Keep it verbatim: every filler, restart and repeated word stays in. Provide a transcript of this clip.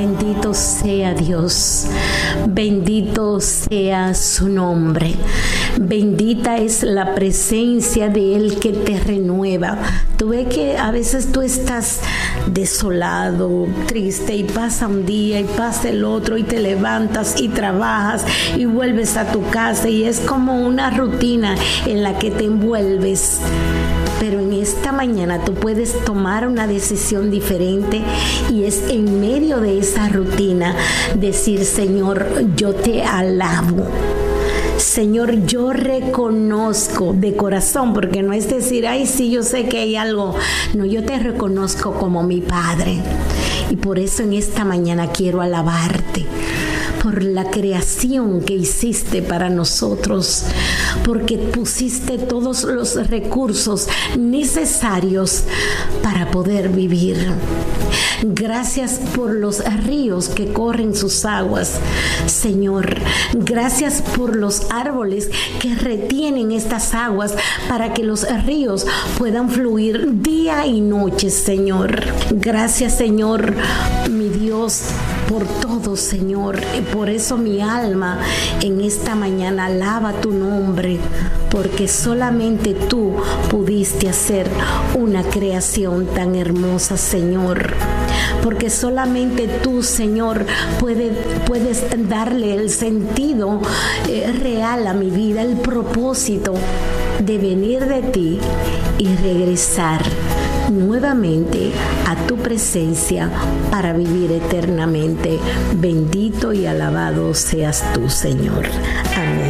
Bendito sea Dios, bendito sea su nombre, bendita es la presencia de Él que te renueva. Tú ves que a veces tú estás desolado, triste, y pasa un día y pasa el otro y te levantas y trabajas y vuelves a tu casa y es como una rutina en la que te envuelves. Pero en esta mañana tú puedes tomar una decisión diferente y es en medio de esa rutina decir: Señor, yo te alabo. Señor, yo reconozco de corazón, porque no es decir, ay, sí, yo sé que hay algo. No, yo te reconozco como mi Padre. Y por eso en esta mañana quiero alabarte por la creación que hiciste para nosotros, porque pusiste todos los recursos necesarios para poder vivir. Gracias por los ríos que corren sus aguas, Señor. Gracias por los árboles que retienen estas aguas para que los ríos puedan fluir día y noche, Señor. Gracias, Señor, mi Dios, por todo, Señor. Por eso mi alma en esta mañana alaba tu nombre, porque solamente tú pudiste hacer una creación tan hermosa, Señor. Porque solamente tú, Señor, puede, puedes darle el sentido eh, real a mi vida, el propósito de venir de ti y regresar nuevamente a tu presencia para vivir eternamente. Bendito y alabado seas tú, Señor. Amén.